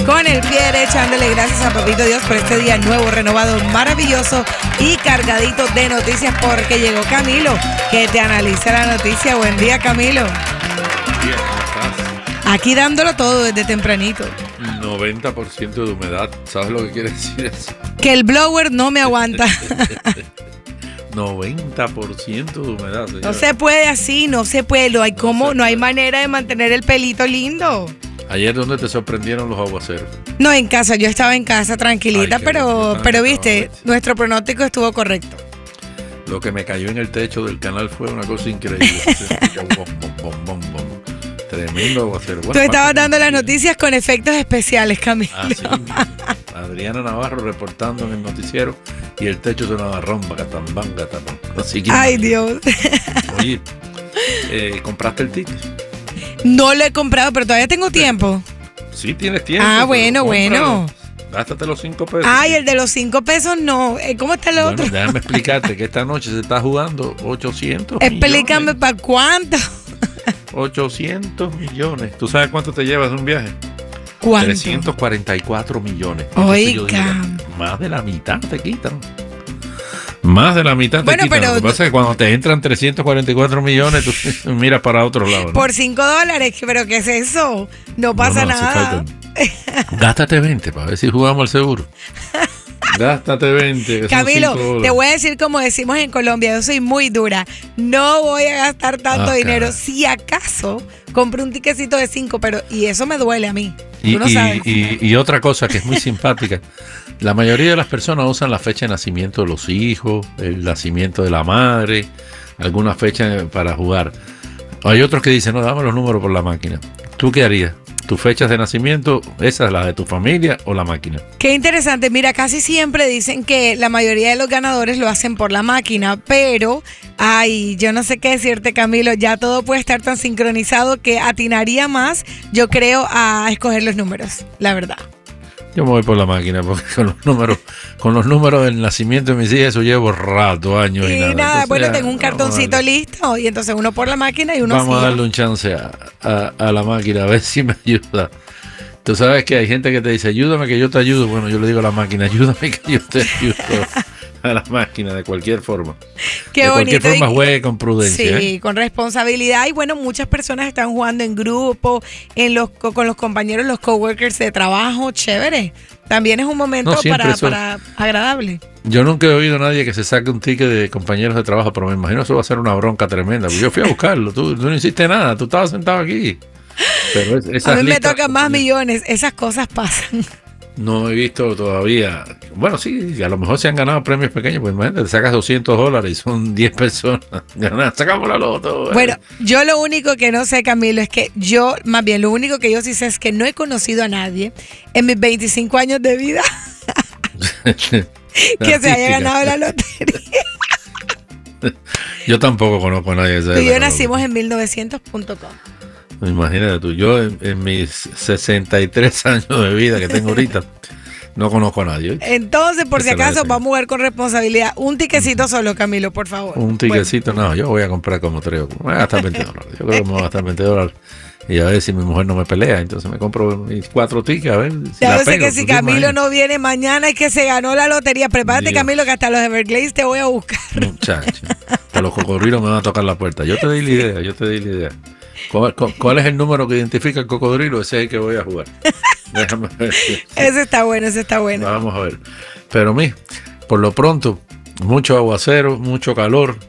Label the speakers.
Speaker 1: con el pie derecho, dándole gracias a Papito Dios por este día nuevo, renovado, maravilloso y cargadito de noticias, porque llegó Camilo, que te analiza la noticia. Buen día, Camilo.
Speaker 2: Bien, ¿cómo estás?
Speaker 1: Aquí dándolo todo desde tempranito.
Speaker 2: 90% de humedad. ¿Sabes lo que quiere decir eso?
Speaker 1: Que el blower no me aguanta.
Speaker 2: 90% de humedad, señora.
Speaker 1: No se puede así, no se puede. No hay cómo, no hay manera de mantener el pelito lindo.
Speaker 2: Ayer, ¿dónde te sorprendieron los aguaceros?
Speaker 1: No, en casa, yo estaba en casa tranquilita,
Speaker 2: Ay,
Speaker 1: pero viste, nuestro pronóstico estuvo correcto.
Speaker 2: Lo que me cayó en el techo del canal fue una cosa increíble. Bom. Tremendo aguacero. Bueno,
Speaker 1: Tú estabas dando las noticias con efectos especiales, Camilo.
Speaker 2: Así, Adriana Navarro reportando en el noticiero y el techo sonaba romba, catambán. Así que,
Speaker 1: Ay, Dios.
Speaker 2: Oye, ¿compraste el ticket?
Speaker 1: No lo he comprado, pero todavía tengo tiempo.
Speaker 2: Sí, tienes tiempo.
Speaker 1: Ah, bueno.
Speaker 2: Gástate los 5 pesos.
Speaker 1: Ay, el de los 5 pesos no. ¿Cómo está el otro?
Speaker 2: Déjame explicarte que esta noche se está jugando 800
Speaker 1: Explícame
Speaker 2: millones.
Speaker 1: para cuánto.
Speaker 2: 800 millones. ¿Tú sabes cuánto te llevas de un viaje?
Speaker 1: ¿Cuánto?
Speaker 2: 344 millones. Entonces yo
Speaker 1: Oiga.
Speaker 2: digo, más de la mitad te quitan. Más de la mitad te
Speaker 1: Bueno,
Speaker 2: quitan.
Speaker 1: pero-
Speaker 2: Lo que pasa es que cuando te entran 344 millones, tú miras para otro lado, ¿no?
Speaker 1: Por $5, pero ¿qué es eso? No pasa
Speaker 2: No, sí,
Speaker 1: nada.
Speaker 2: Gástate 20 para ver si jugamos al seguro. Gástate 20. Que
Speaker 1: Camilo,
Speaker 2: son $5.
Speaker 1: te voy a decir como decimos en Colombia, yo soy muy dura. No voy a gastar tanto dinero.
Speaker 2: Caray.
Speaker 1: Si acaso compro un tiquecito de 5, pero y eso me duele a mí.
Speaker 2: Y,
Speaker 1: Tú no sabes.
Speaker 2: y otra cosa que es muy simpática, la mayoría de las personas usan la fecha de nacimiento de los hijos, el nacimiento de la madre, alguna fecha para jugar. Hay otros que dicen, no, dame los números por la máquina. ¿Tú qué harías? ¿Tus fechas de nacimiento, esa es la de tu familia o la máquina?
Speaker 1: Qué interesante. Mira, casi siempre dicen que la mayoría de los ganadores lo hacen por la máquina, pero, ay, yo no sé qué decirte, Camilo, ya todo puede estar tan sincronizado que atinaría más, yo creo, a escoger los números, la verdad.
Speaker 2: Yo me voy por la máquina porque con los números del nacimiento de mis hijas, eso llevo rato, años y
Speaker 1: Y
Speaker 2: nada.
Speaker 1: nada,
Speaker 2: Entonces,
Speaker 1: bueno,
Speaker 2: ya,
Speaker 1: tengo un
Speaker 2: vamos a
Speaker 1: cartoncito
Speaker 2: darle.
Speaker 1: listo y entonces uno por la máquina y uno
Speaker 2: Vamos a
Speaker 1: así.
Speaker 2: darle un chance a la máquina, a ver si me ayuda. Tú sabes que hay gente que te dice, ayúdame que yo te ayudo. Bueno, yo le digo a la máquina, ayúdame que yo te ayudo a la máquina de cualquier forma.
Speaker 1: Qué
Speaker 2: de cualquier
Speaker 1: bonito.
Speaker 2: forma juegue con prudencia.
Speaker 1: Sí, con responsabilidad. Y bueno, muchas personas están jugando en grupo, con los compañeros, los coworkers de trabajo. Chévere. También es un momento
Speaker 2: No, siempre
Speaker 1: para agradable.
Speaker 2: Yo nunca he oído a nadie que se saque un ticket de compañeros de trabajo, pero me imagino eso va a ser una bronca tremenda. Porque yo fui a buscarlo, tú no hiciste nada, tú estabas sentado aquí. Pero
Speaker 1: A mí me tocan más millones. Esas cosas pasan.
Speaker 2: No he visto todavía. Bueno, sí, a lo mejor se han ganado premios pequeños, pues imagínate, te sacas $200 y son 10 personas ganadas. Sacamos la loto.
Speaker 1: Bueno, yo lo único que no sé, Camilo, es que lo único que yo sí sé es que no he conocido a nadie en mis 25 años de vida que se haya ganado la lotería.
Speaker 2: Yo tampoco conozco a nadie que se
Speaker 1: Tú
Speaker 2: haya
Speaker 1: y yo
Speaker 2: ganado.
Speaker 1: nacimos en 1900.com.
Speaker 2: Imagínate tú, yo en mis 63 años de vida que tengo ahorita, no conozco a nadie.
Speaker 1: Entonces, por
Speaker 2: Que
Speaker 1: si
Speaker 2: se la
Speaker 1: acaso,
Speaker 2: desen.
Speaker 1: vamos a jugar con responsabilidad. Un tiquecito solo, Camilo, por favor.
Speaker 2: Un tiquecito, no, yo voy a comprar como 3 o me voy a gastar $20. Yo creo que me voy a gastar $20 y a ver si mi mujer no me pelea. Entonces me compro mis 4 tickets, a ver si
Speaker 1: Ya
Speaker 2: la
Speaker 1: yo sé
Speaker 2: pego.
Speaker 1: que si
Speaker 2: ¿Tú te
Speaker 1: Camilo
Speaker 2: imaginas?
Speaker 1: no viene mañana es que se ganó la lotería. Prepárate,
Speaker 2: Dios.
Speaker 1: Camilo, que hasta los Everglades te voy a buscar.
Speaker 2: Muchacho, hasta los cocodrilos me van a tocar la puerta. Yo te di la idea, ¿Cuál es el número que identifica el cocodrilo? Ese es el que voy a jugar. Déjame ver.
Speaker 1: Ese está bueno.
Speaker 2: Vamos a ver. Pero por lo pronto, mucho aguacero, mucho calor.